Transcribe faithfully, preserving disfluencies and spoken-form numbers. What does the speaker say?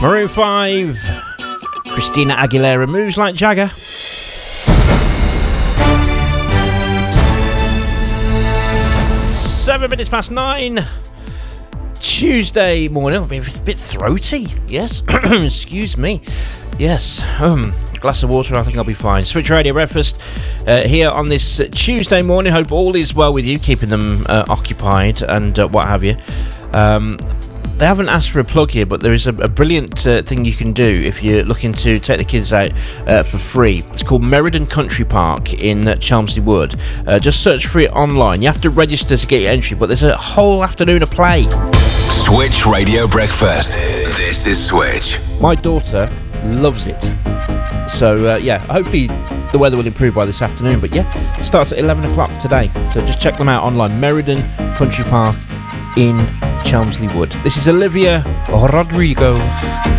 Maroon five, Christina Aguilera, Moves Like Jagger. Seven minutes past nine. Tuesday morning. I've been a bit throaty. Yes. Excuse me. Yes. Um, glass of water. I think I'll be fine. Switch Radio Breakfast uh, here on this Tuesday morning. Hope all is well with you, keeping them uh, occupied and uh, what have you. Um, They haven't asked for a plug here, but there is a, a brilliant uh, thing you can do if you're looking to take the kids out uh, for free. It's called Meriden Country Park in uh, Chelmsley Wood. Uh, just search for it online. You have to register to get your entry, but there's a whole afternoon of play. Switch Radio Breakfast. This is Switch. My daughter loves it. So, uh, yeah, hopefully the weather will improve by this afternoon. But, yeah, it starts at eleven o'clock today. So just check them out online. Meriden Country Park in Chelmsley Wood. This is Olivia Rodrigo.